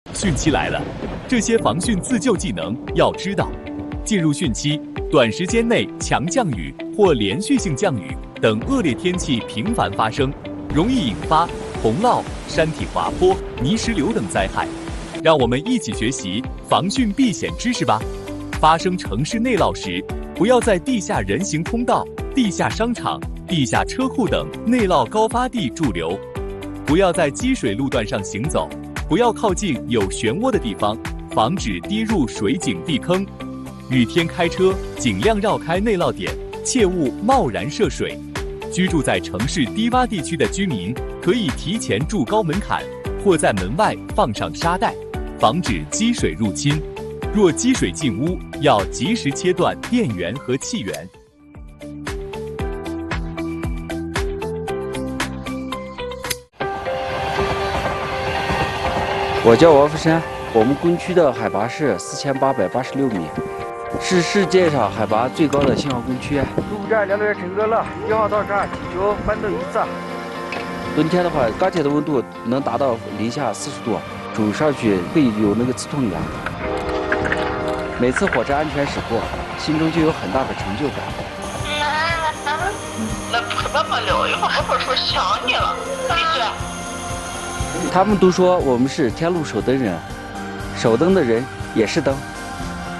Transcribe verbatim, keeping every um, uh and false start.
汛期来了，这些防汛自救技能要知道。进入汛期，短时间内强降雨或连续性降雨等恶劣天气频繁发生，容易引发洪涝、山体滑坡、泥石流等灾害。让我们一起学习防汛避险知识吧。发生城市内涝时，不要在地下人行通道、地下商场、地下车库等内涝高发地驻留，不要在积水路段上行走，不要靠近有漩涡的地方，防止跌入水井地坑。雨天开车尽量绕开内涝点，切勿贸然涉水。居住在城市低洼地区的居民可以提前筑高门槛，或在门外放上沙袋，防止积水入侵。若积水进屋，要及时切断电源和气源。 我叫王福山，我们工区的海拔是四千八百八十六米，是世界上海拔最高的信号工区。 入站两点乘客了，一号到站，请求翻斗一次。 冬天的话，钢铁的温度能达到零下四十度，走上去会有那个刺痛感。每次火车安全驶过，心中就有很大的成就感。 那爸爸聊一会儿，爸爸说想你了，闭嘴。 他们都说我们是天路守灯人，守灯的人也是灯。